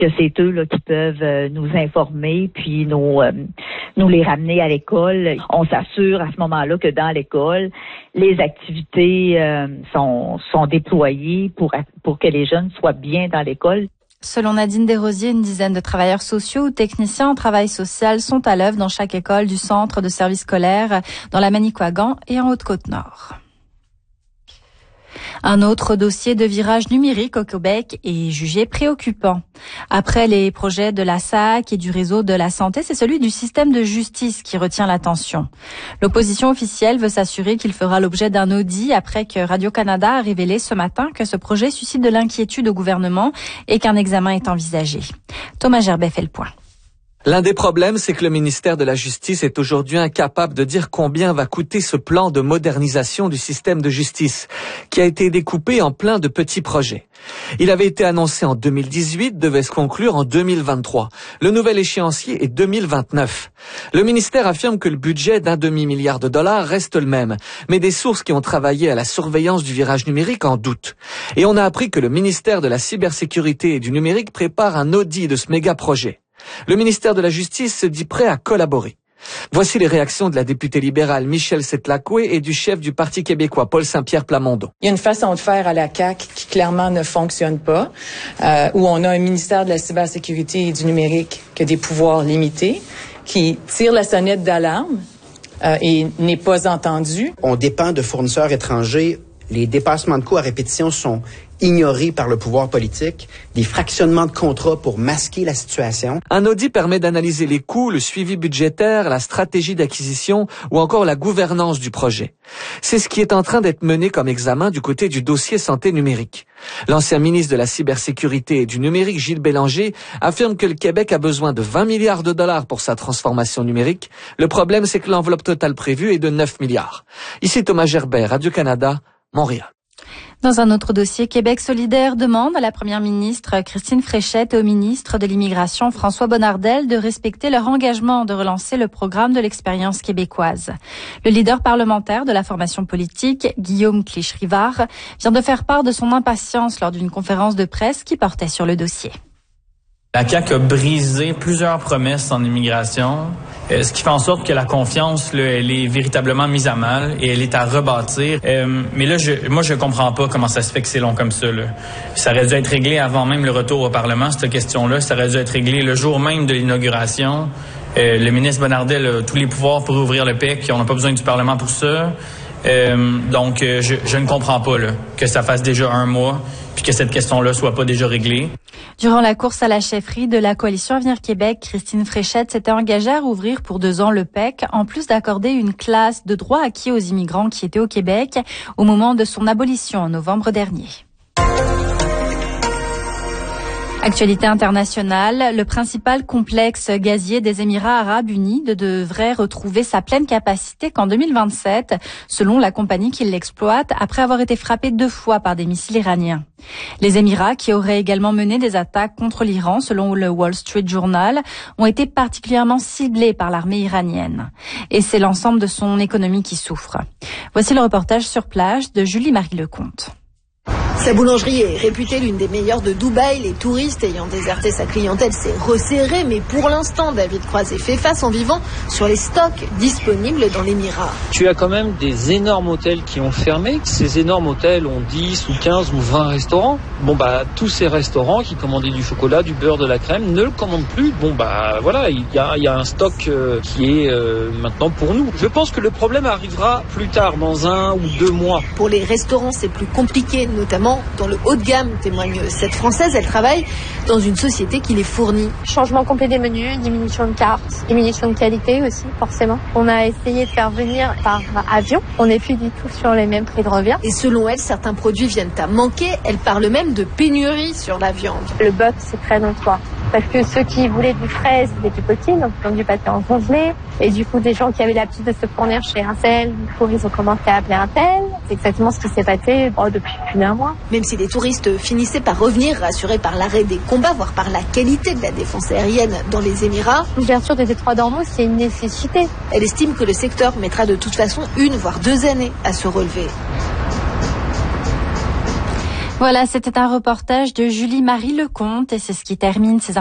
que c'est eux là, qui peuvent nous informer puis nous les ramener à l'école. On s'assure à ce moment-là que dans l'école, les activités sont déployées pour que les jeunes soient bien dans l'école. Selon Nadine Desrosiers, une dizaine de travailleurs sociaux ou techniciens en travail social sont à l'œuvre dans chaque école du centre de services scolaires dans la Manicouagan et en Haute-Côte-Nord. Un autre dossier de virage numérique au Québec est jugé préoccupant. Après les projets de la SAC et du réseau de la santé, c'est celui du système de justice qui retient l'attention. L'opposition officielle veut s'assurer qu'il fera l'objet d'un audit après que Radio-Canada a révélé ce matin que ce projet suscite de l'inquiétude au gouvernement et qu'un examen est envisagé. Thomas Gerbet fait le point. L'un des problèmes, c'est que le ministère de la Justice est aujourd'hui incapable de dire combien va coûter ce plan de modernisation du système de justice, qui a été découpé en plein de petits projets. Il avait été annoncé en 2018, devait se conclure en 2023. Le nouvel échéancier est 2029. Le ministère affirme que le budget d'1,5 milliard de dollars reste le même, mais des sources qui ont travaillé à la surveillance du virage numérique en doutent. Et on a appris que le ministère de la cybersécurité et du numérique prépare un audit de ce méga projet. Le ministère de la Justice se dit prêt à collaborer. Voici les réactions de la députée libérale Michèle Setlakoué et du chef du Parti québécois Paul Saint-Pierre Plamondon. Il y a une façon de faire à la CAQ qui clairement ne fonctionne pas, où on a un ministère de la cybersécurité et du numérique qui a des pouvoirs limités, qui tire la sonnette d'alarme et n'est pas entendu. On dépend de fournisseurs étrangers. Les dépassements de coûts à répétition sont ignorés par le pouvoir politique, des fractionnements de contrats pour masquer la situation. Un audit permet d'analyser les coûts, le suivi budgétaire, la stratégie d'acquisition ou encore la gouvernance du projet. C'est ce qui est en train d'être mené comme examen du côté du dossier santé numérique. L'ancien ministre de la cybersécurité et du numérique, Gilles Bélanger, affirme que le Québec a besoin de 20 milliards de dollars pour sa transformation numérique. Le problème, c'est que l'enveloppe totale prévue est de 9 milliards. Ici Thomas Gerbet, Radio-Canada, Montréal. Dans un autre dossier, Québec solidaire demande à la première ministre Christine Fréchette et au ministre de l'Immigration François Bonnardel de respecter leur engagement de relancer le programme de l'expérience québécoise. Le leader parlementaire de la formation politique, Guillaume Clich-Rivard, vient de faire part de son impatience lors d'une conférence de presse qui portait sur le dossier. La CAQ a brisé plusieurs promesses en immigration, ce qui fait en sorte que la confiance, là, elle est véritablement mise à mal et elle est à rebâtir. Mais là, je comprends pas comment ça se fait que c'est long comme ça. Là. Ça aurait dû être réglé avant même le retour au Parlement, cette question-là. Ça aurait dû être réglé le jour même de l'inauguration. Le ministre Bonnardel a tous les pouvoirs pour ouvrir le PEC. On n'a pas besoin du Parlement pour ça. Donc, je ne comprends pas là, que ça fasse déjà un mois puis que cette question-là soit pas déjà réglée. Durant la course à la chefferie de la coalition Avenir Québec, Christine Fréchette s'était engagée à rouvrir pour 2 ans le PEC, en plus d'accorder une classe de droit acquis aux immigrants qui étaient au Québec au moment de son abolition en novembre dernier. Actualité internationale, le principal complexe gazier des Émirats arabes unis devrait retrouver sa pleine capacité qu'en 2027, selon la compagnie qui l'exploite, après avoir été frappé 2 fois par des missiles iraniens. Les Émirats, qui auraient également mené des attaques contre l'Iran, selon le Wall Street Journal, ont été particulièrement ciblés par l'armée iranienne. Et c'est l'ensemble de son économie qui souffre. Voici le reportage sur place de Julie-Marie Lecomte. Sa boulangerie est réputée l'une des meilleures de Dubaï. Les touristes ayant déserté sa clientèle s'est resserrée. Mais pour l'instant, David Croiset fait face en vivant sur les stocks disponibles dans l'Émirat. Tu as quand même des énormes hôtels qui ont fermé. Ces énormes hôtels ont 10 ou 15 ou 20 restaurants. Tous ces restaurants qui commandaient du chocolat, du beurre, de la crème ne le commandent plus. Voilà, il y a un stock qui est maintenant pour nous. Je pense que le problème arrivera plus tard, dans 1 ou 2 mois. Pour les restaurants, c'est plus compliqué, notamment dans le haut de gamme, témoigne cette Française. Elle travaille dans une société qui les fournit. Changement complet des menus, diminution de cartes, diminution de qualité aussi, forcément. On a essayé de faire venir par avion. On n'est plus du tout sur les mêmes prix de revient. Et selon elle, certains produits viennent à manquer. Elle parle même de pénurie sur la viande. Le bœuf, c'est très notoire. Parce que ceux qui voulaient du frais, c'était du petit, donc ils ont dû passer en congelé. Et du coup, des gens qui avaient l'habitude de se fournir chez un tel, du coup, ils ont commencé à appeler un tel. C'est exactement ce qui s'est passé depuis plus d'1 mois. Même si les touristes finissaient par revenir, rassurés par l'arrêt des combats, voire par la qualité de la défense aérienne dans les Émirats. L'ouverture des détroits d'Ormuz, c'est une nécessité. Elle estime que le secteur mettra de toute façon 1 voire 2 années à se relever. Voilà, c'était un reportage de Julie-Marie Lecomte et c'est ce qui termine ces